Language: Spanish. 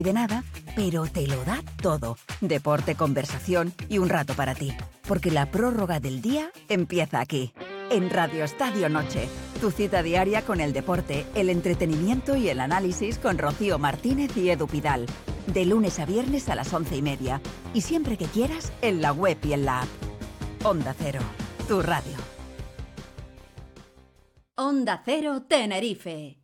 de nada, pero te lo da todo. Deporte, conversación y un rato para ti. Porque la prórroga del día empieza aquí, en Radio Estadio Noche. Tu cita diaria con el deporte, el entretenimiento y el análisis con Rocío Martínez y Edu Pidal. De lunes a viernes a las 11:30. Y siempre que quieras, en la web y en la app. Onda Cero, tu radio. Onda Cero Tenerife.